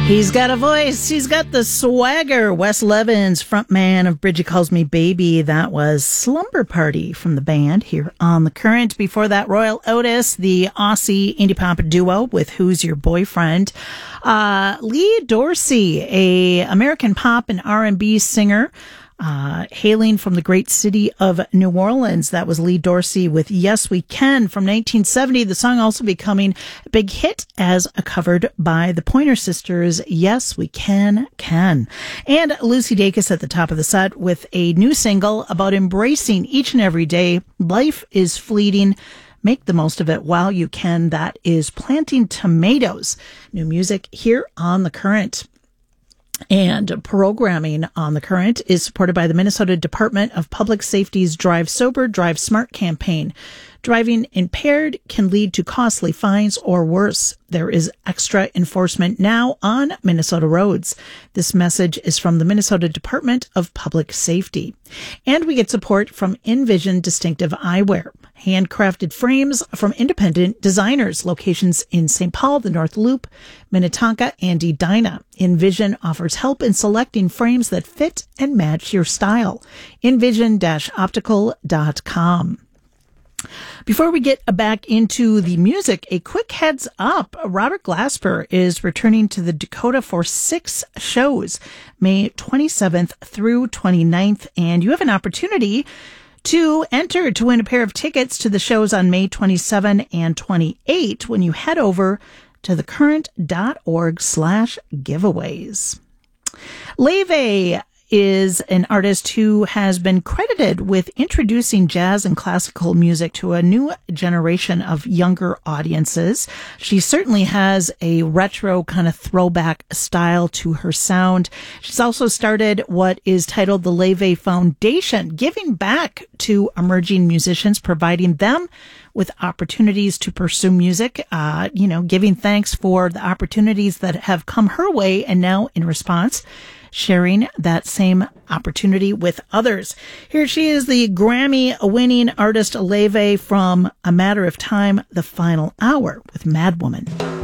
He's got a voice. He's got the swagger. Wes Levens, frontman of Bridget Calls Me Baby. That was Slumber Party from the band here on The Current. Before that, Royal Otis, the Aussie indie pop duo with Who's Your Boyfriend. Lee Dorsey, a American pop and R&B singer, hailing from the great city of New Orleans. That was Lee Dorsey with Yes We Can from 1970. The song also becoming a big hit as covered by the Pointer Sisters. Yes We Can. And Lucy Dacus at the top of the set with a new single about embracing each and every day. Life is fleeting. Make the most of it while you can. That is Planting Tomatoes. New music here on The Current. And programming on The Current is supported by the Minnesota Department of Public Safety's Drive Sober, Drive Smart campaign. Driving impaired can lead to costly fines or worse. There is extra enforcement now on Minnesota roads. This message is from the Minnesota Department of Public Safety. And we get support from Envision Distinctive Eyewear. Handcrafted frames from independent designers. Locations in St. Paul, the North Loop, Minnetonka, and Edina. Envision offers help in selecting frames that fit and match your style. Envision-optical.com. Before we get back into the music, a quick heads up. Robert Glasper is returning to the Dakota for 6 shows, May 27th through 29th, and you have an opportunity to enter to win a pair of tickets to the shows on May 27 and 28 when you head over to thecurrent.org/giveaways. Leve is an artist who has been credited with introducing jazz and classical music to a new generation of younger audiences. She certainly has a retro kind of throwback style to her sound. She's also started what is titled the Leve Foundation, giving back to emerging musicians, providing them with opportunities to pursue music, giving thanks for the opportunities that have come her way, and now in response, sharing that same opportunity with others. Here she is, the Grammy-winning artist Leve from A Matter of Time, The Final Hour with Mad Woman.